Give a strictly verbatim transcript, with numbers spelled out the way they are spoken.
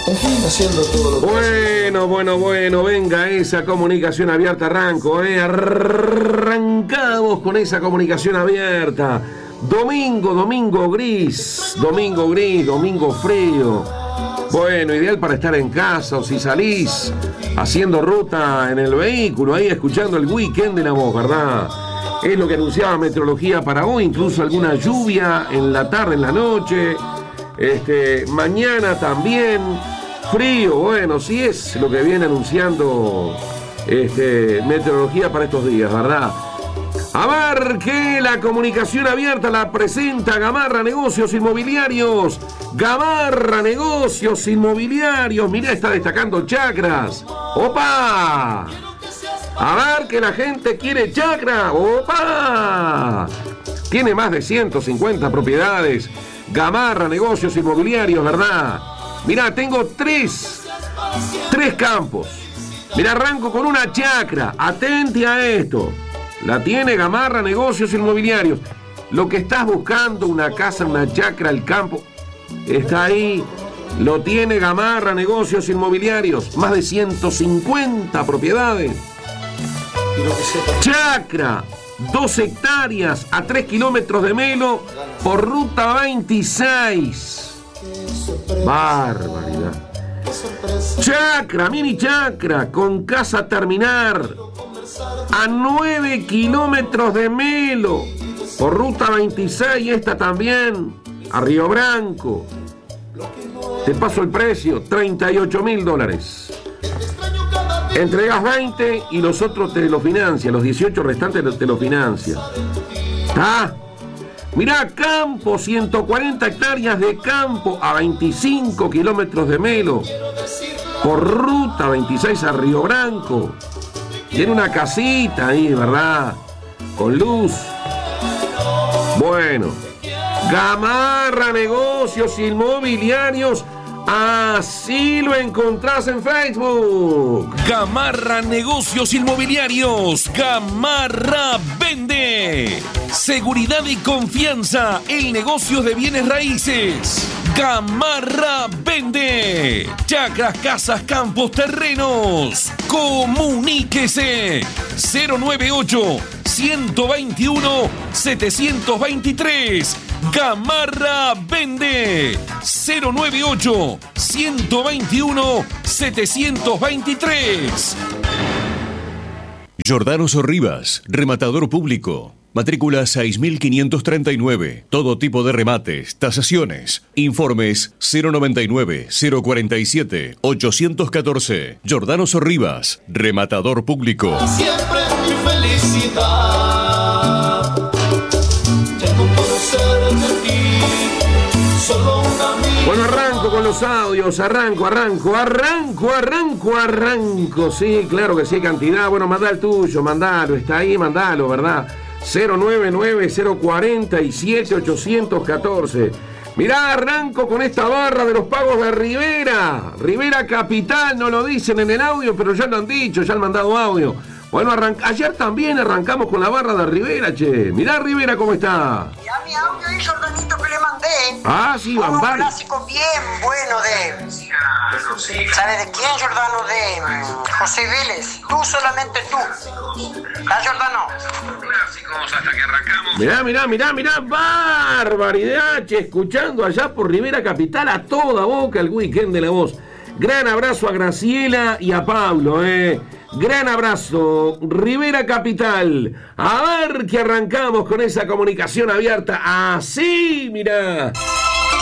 En fin, haciendo todo lo que Bueno, bueno, bueno, venga esa comunicación abierta, arranco, ¿eh? Arrancamos con esa comunicación abierta. Domingo, domingo gris, domingo gris, domingo frío. Bueno, ideal para estar en casa o si salís haciendo ruta en el vehículo, ahí escuchando el Weekend de la Voz, ¿verdad? Es lo que anunciaba Meteorología para hoy, incluso alguna lluvia en la tarde, en la noche. Este, mañana también frío, bueno, sí es lo que viene anunciando este, Meteorología para estos días, ¿verdad? A ver que la comunicación abierta la presenta Gamarra Negocios Inmobiliarios. Gamarra Negocios Inmobiliarios. Mirá, está destacando chacras. ¡Opa! A ver que la gente quiere chacra. ¡Opa! Tiene más de ciento cincuenta propiedades. Gamarra Negocios Inmobiliarios, ¿verdad? Mirá, tengo tres. Tres campos. Mirá, arranco con una chacra. Atente a esto. La tiene Gamarra Negocios Inmobiliarios. Lo que estás buscando, una casa, una chacra, el campo, está ahí. Lo tiene Gamarra Negocios Inmobiliarios. Más de ciento cincuenta propiedades. Chacra, dos hectáreas a tres kilómetros de Melo por ruta veintiséis. Barbaridad. Chacra, mini chacra, con casa a terminar. A nueve kilómetros de Melo, por ruta veintiséis, esta también, a Río Branco. Te paso el precio, treinta y ocho mil dólares. Entregas veinte y los otros te los financia, los dieciocho restantes te los financia. ¿Ah? Mirá, campo, ciento cuarenta hectáreas de campo a veinticinco kilómetros de Melo, por ruta veintiséis a Río Branco. Tiene una casita ahí, ¿verdad? Con luz. Bueno. Gamarra Negocios Inmobiliarios. Así lo encontrás en Facebook. Gamarra Negocios Inmobiliarios. Gamarra vende. Seguridad y confianza en negocios de bienes raíces. Gamarra vende. Chacras, casas, campos, terrenos. Comuníquese. cero noventa y ocho, ciento veintiuno, setecientos veintitrés. Gamarra vende. cero noventa y ocho, ciento veintiuno, setecientos veintitrés. Giordano Sorribas, rematador público. Matrícula seis mil quinientos treinta y nueve. Todo tipo de remates, tasaciones. Informes cero noventa y nueve, cero cuarenta y siete, ochocientos catorce. Giordano Sorribas, rematador público. siempre mi felicidad. Ya no puedo ser de ti, solo un amigo. Bueno, arranco con los audios, arranco, arranco, arranco, arranco, arranco. Sí, claro que sí, cantidad. Bueno, mandá el tuyo, mandalo, está ahí, mandalo, ¿verdad? cero noventa y nueve, cero cuarenta y siete, ochocientos catorce. Mirá, arranco con esta barra de los pagos de Rivera. Rivera Capital, no lo dicen en el audio, pero ya lo han dicho, ya han mandado audio. Bueno, arran- ayer también arrancamos con la barra de Rivera, che. Mirá Rivera cómo está. Mirá mi audio ahí, Jordanito, que le mandé. Ah, sí, Un Bambal. clásico bien bueno de... ¿Sabe de quién, Jordano? De mm, José Vélez. Tú, solamente tú. ¿Ah, Jordano? Hasta que arrancamos. Mirá, mirá, mirá, mirá, barbaridad, che, escuchando allá por Rivera Capital a toda boca el Weekend de la Voz. Gran abrazo a Graciela y a Pablo, eh. Gran abrazo, Rivera Capital. A ver que arrancamos con esa comunicación abierta. Así, mirá.